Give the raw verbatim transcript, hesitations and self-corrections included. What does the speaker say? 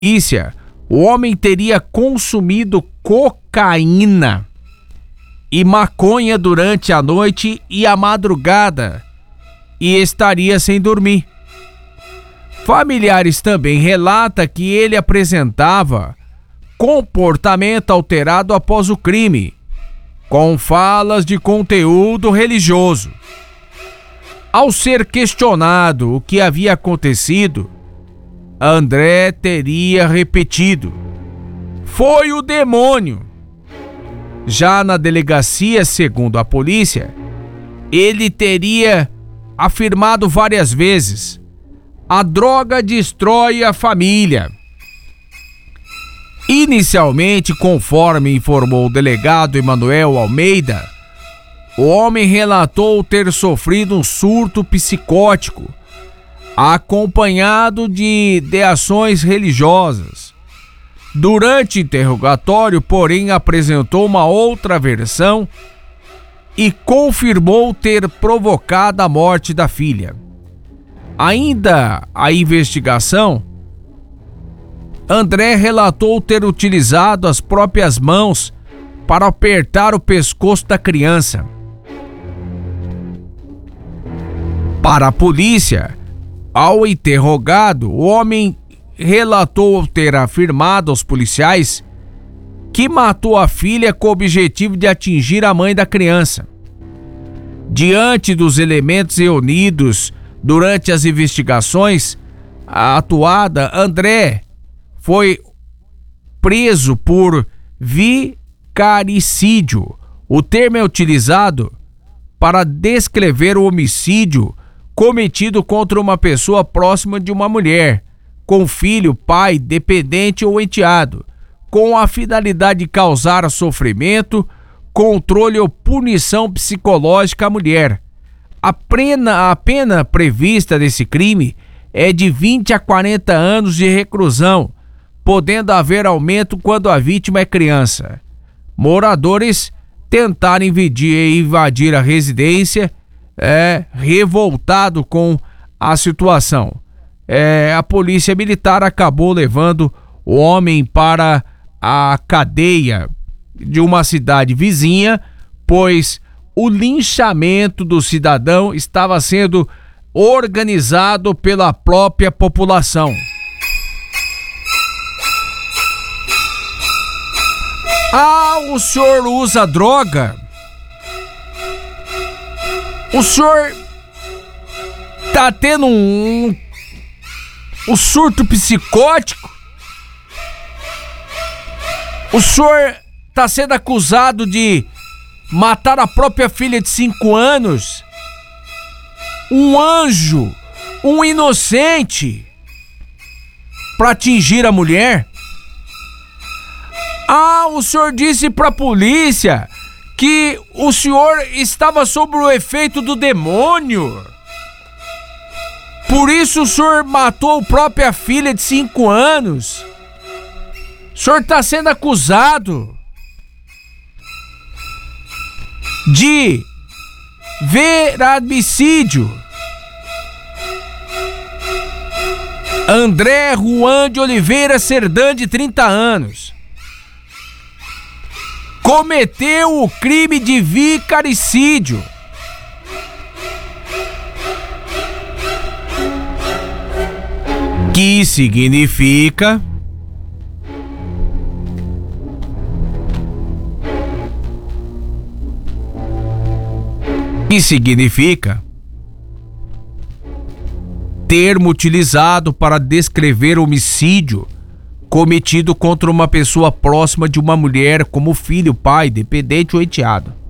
polícia, o homem teria consumido cocaína e maconha durante a noite e a madrugada e estaria sem dormir. Familiares também relatam que ele apresentava comportamento alterado após o crime, com falas de conteúdo religioso. Ao ser questionado o que havia acontecido, André teria repetido: "Foi o demônio". Já na delegacia, segundo a polícia, ele teria afirmado várias vezes: "A droga destrói a família". Inicialmente, conforme informou o delegado Emanuel Almeida, o homem relatou ter sofrido um surto psicótico, acompanhado de ideações religiosas. Durante o interrogatório, porém, apresentou uma outra versão e confirmou ter provocado a morte da filha. Ainda a investigação, André relatou ter utilizado as próprias mãos para apertar o pescoço da criança. Para a polícia, ao interrogado, o homem relatou ter afirmado aos policiais que matou a filha com o objetivo de atingir a mãe da criança. Diante dos elementos reunidos durante as investigações atuada, André foi preso por vicaricídio. O termo é utilizado para descrever o homicídio cometido contra uma pessoa próxima de uma mulher, com filho, pai, dependente ou enteado, com a finalidade de causar sofrimento, controle ou punição psicológica à mulher. A pena, a pena prevista desse crime é de vinte a quarenta anos de reclusão, podendo haver aumento quando a vítima é criança. Moradores tentaram invadir, invadir a residência, é, revoltado com a situação. É, a polícia militar acabou levando o homem para a cadeia de uma cidade vizinha, pois o linchamento do cidadão estava sendo organizado pela própria população. Ah, o senhor usa droga? O senhor tá tendo um, um surto psicótico? O senhor tá sendo acusado de matar a própria filha de cinco anos? Um anjo, um inocente, para atingir a mulher? Ah, o senhor disse pra polícia que o senhor estava sob o efeito do demônio. Por isso o senhor matou a própria filha de cinco anos. O senhor está sendo acusado de vermicídio. André Juan de Oliveira Serdan, de trinta anos, cometeu o crime de vicaricídio. Que significa que significa termo utilizado para descrever homicídio cometido contra uma pessoa próxima de uma mulher, como filho, pai, dependente ou enteado.